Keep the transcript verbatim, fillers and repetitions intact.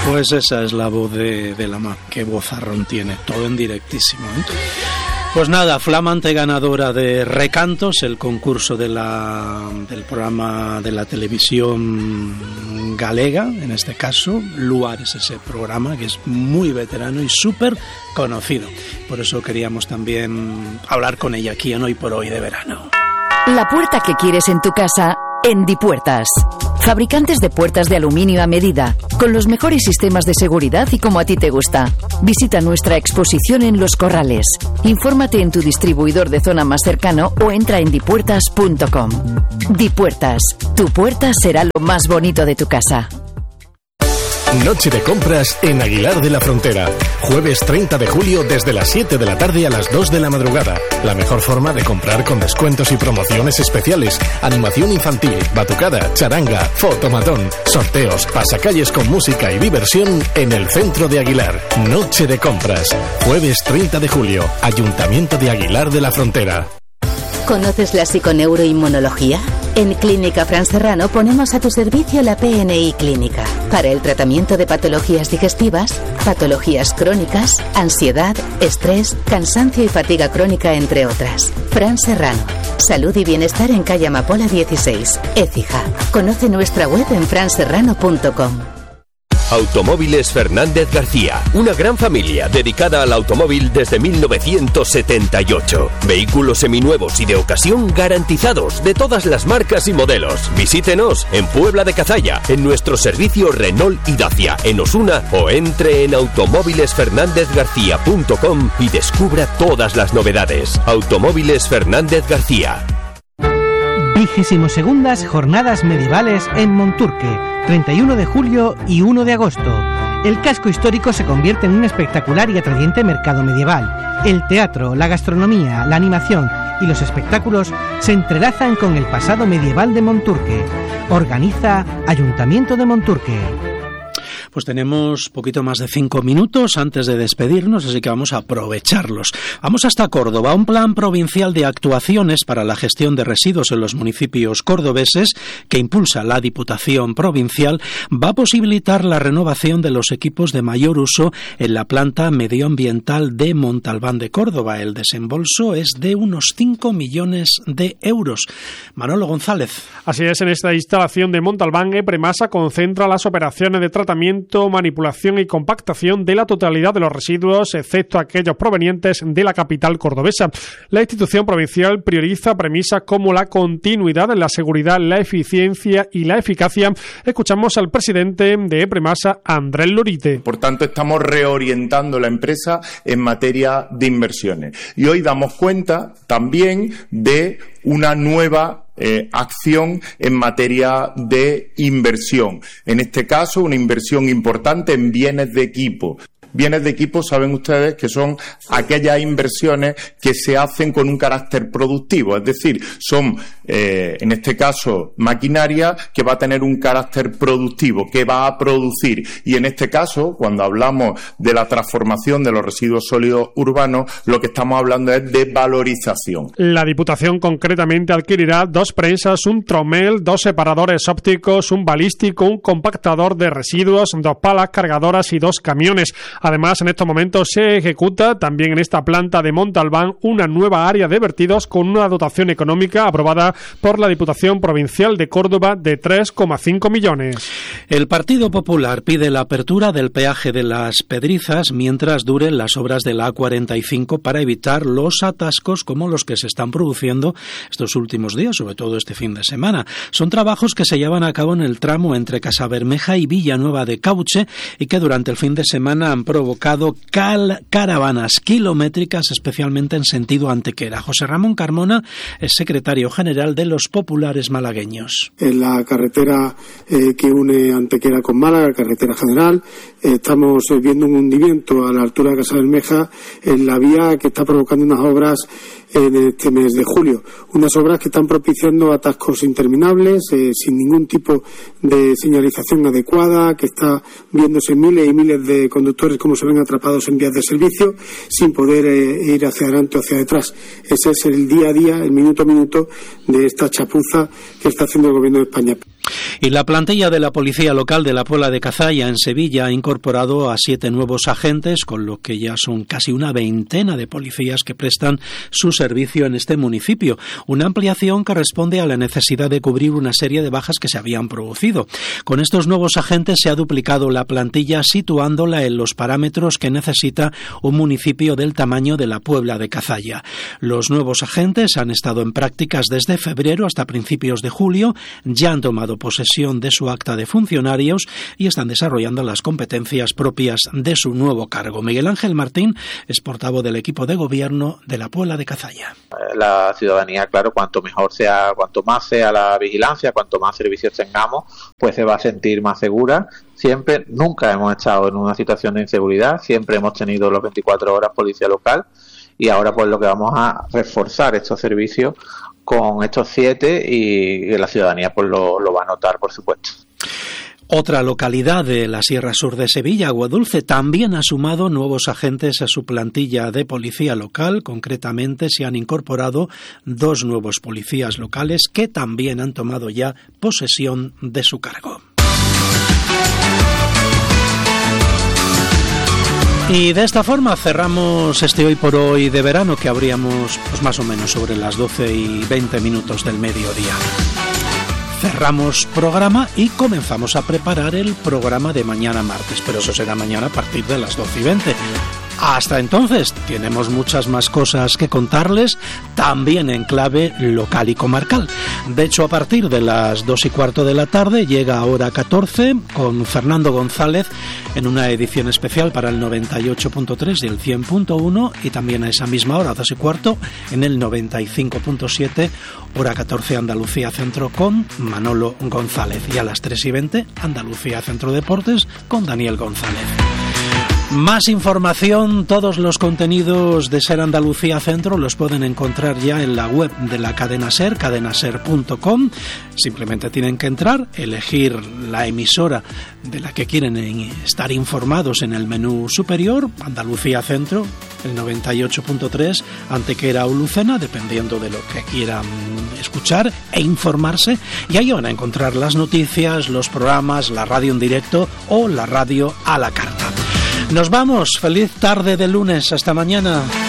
Pues esa es la voz de, de la Mar. Qué vozarrón tiene, todo en directísimo, ¿eh? Pues nada, flamante ganadora de Recantos, el concurso de la, del programa de la televisión galega, en este caso. Luar es ese programa que es muy veterano y súper conocido. Por eso queríamos también hablar con ella aquí en Hoy por Hoy de Verano. La puerta que quieres en tu casa, en Dipuertas. Fabricantes de puertas de aluminio a medida, con los mejores sistemas de seguridad y como a ti te gusta. Visita nuestra exposición en Los Corrales. Infórmate en tu distribuidor de zona más cercano o entra en dipuertas punto com. Dipuertas, tu puerta será lo más bonito de tu casa. Noche de compras en Aguilar de la Frontera. Jueves treinta de julio desde las siete de la tarde a las dos de la madrugada. La mejor forma de comprar con descuentos y promociones especiales. Animación infantil, batucada, charanga, fotomatón, sorteos, pasacalles con música y diversión en el centro de Aguilar. Noche de compras. Jueves treinta de julio. Ayuntamiento de Aguilar de la Frontera. ¿Conoces la psiconeuroinmunología? En Clínica Fran Serrano ponemos a tu servicio la P N I Clínica para el tratamiento de patologías digestivas, patologías crónicas, ansiedad, estrés, cansancio y fatiga crónica, entre otras. Fran Serrano. Salud y bienestar en calle Amapola dieciséis, Écija. Conoce nuestra web en fran serrano punto com. Automóviles Fernández García, una gran familia dedicada al automóvil desde mil novecientos setenta y ocho. Vehículos seminuevos y de ocasión garantizados de todas las marcas y modelos. Visítenos en Puebla de Cazalla, en nuestro servicio Renault y Dacia, en Osuna, o entre en automóviles fernández garcía punto com y descubra todas las novedades. Automóviles Fernández García. Vigésimo segundas Jornadas Medievales en Monturque, treinta y uno de julio y uno de agosto. El casco histórico se convierte en un espectacular y atrayente mercado medieval. El teatro, la gastronomía, la animación y los espectáculos se entrelazan con el pasado medieval de Monturque. Organiza Ayuntamiento de Monturque. Pues tenemos poquito más de cinco minutos antes de despedirnos, así que vamos a aprovecharlos. Vamos hasta Córdoba. Un plan provincial de actuaciones para la gestión de residuos en los municipios cordobeses que impulsa la Diputación Provincial va a posibilitar la renovación de los equipos de mayor uso en la planta medioambiental de Montalbán de Córdoba. El desembolso es de unos cinco millones de euros. Manolo González. Así es, en esta instalación de Montalbán, Epremasa concentra las operaciones de tratamiento, manipulación y compactación de la totalidad de los residuos, excepto aquellos provenientes de la capital cordobesa. La institución provincial prioriza premisas como la continuidad, la seguridad, la eficiencia y la eficacia. Escuchamos al presidente de Epremasa, Andrés Lorite. Por tanto, estamos reorientando la empresa en materia de inversiones. Y hoy damos cuenta también de una nueva Eh, acción en materia de inversión. En este caso, una inversión importante en bienes de equipo. Bienes de equipo, saben ustedes que son aquellas inversiones que se hacen con un carácter productivo, es decir, son, eh, en este caso, maquinaria que va a tener un carácter productivo, que va a producir. Y en este caso, cuando hablamos de la transformación de los residuos sólidos urbanos, lo que estamos hablando es de valorización. La Diputación concretamente adquirirá dos prensas, un tromel, dos separadores ópticos, un balístico, un compactador de residuos, dos palas cargadoras y dos camiones. Además, en estos momentos se ejecuta también en esta planta de Montalbán una nueva área de vertidos con una dotación económica aprobada por la Diputación Provincial de Córdoba de tres coma cinco millones. El Partido Popular pide la apertura del peaje de Las Pedrizas mientras duren las obras de la A cuarenta y cinco para evitar los atascos como los que se están produciendo estos últimos días, sobre todo este fin de semana. Son trabajos que se llevan a cabo en el tramo entre Casabermeja y Villanueva de Cauche y que durante el fin de semana han provocado cal- caravanas kilométricas, especialmente en sentido Antequera. José Ramón Carmona es secretario general de los populares malagueños. En la carretera eh, que une Antequera con Málaga, carretera general, eh, estamos eh, viendo un hundimiento a la altura de Casabermeja en la vía que está provocando unas obras en este mes de julio. Unas obras que están propiciando atascos interminables, eh, sin ningún tipo de señalización adecuada, que está viéndose miles y miles de conductores como se ven atrapados en vías de servicio, sin poder eh, ir hacia adelante o hacia detrás. Ese es el día a día, el minuto a minuto de esta chapuza que está haciendo el Gobierno de España. Y la plantilla de la Policía Local de la Puebla de Cazalla, en Sevilla, ha incorporado a siete nuevos agentes, con lo que ya son casi una veintena de policías que prestan su servicio en este municipio. Una ampliación que responde a la necesidad de cubrir una serie de bajas que se habían producido. Con estos nuevos agentes se ha duplicado la plantilla, situándola en los parámetros que necesita un municipio del tamaño de la Puebla de Cazalla. Los nuevos agentes han estado en prácticas desde febrero hasta principios de julio, ya han tomado posesión de su acta de funcionarios y están desarrollando las competencias propias de su nuevo cargo. Miguel Ángel Martín es portavoz del equipo de gobierno de la Puebla de Cazalla. La ciudadanía, claro, cuanto mejor sea, cuanto más sea la vigilancia, cuanto más servicios tengamos, pues se va a sentir más segura. Siempre, nunca hemos estado en una situación de inseguridad, siempre hemos tenido los veinticuatro horas policía local y ahora pues lo que vamos a reforzar estos servicios con estos siete y la ciudadanía pues lo, lo va a notar, por supuesto. Otra localidad de la Sierra Sur de Sevilla, Aguadulce, también ha sumado nuevos agentes a su plantilla de policía local. Concretamente, se han incorporado dos nuevos policías locales que también han tomado ya posesión de su cargo. Y de esta forma cerramos este Hoy por Hoy de verano, que abríamos pues más o menos sobre las doce y veinte minutos del mediodía. Cerramos programa y comenzamos a preparar el programa de mañana martes, pero eso será mañana a partir de las doce y veinte. Hasta entonces, tenemos muchas más cosas que contarles, también en clave local y comarcal. De hecho, a partir de las dos y cuarto de la tarde llega Hora catorce con Fernando González en una edición especial para el noventa y ocho punto tres y el cien punto uno, y también a esa misma hora, dos y cuarto, en el noventa y cinco punto siete, Hora catorce Andalucía Centro con Manolo González, y a las tres y veinte Andalucía Centro Deportes con Daniel González. Más información, todos los contenidos de Ser Andalucía Centro los pueden encontrar ya en la web de la cadena SER, cadena ser punto com. Simplemente tienen que entrar, elegir la emisora de la que quieren estar informados en el menú superior, Andalucía Centro, el noventa y ocho punto tres, Antequera o Lucena, dependiendo de lo que quieran escuchar e informarse, y ahí van a encontrar las noticias, los programas, la radio en directo o la radio a la carta. Nos vamos, feliz tarde de lunes, hasta mañana.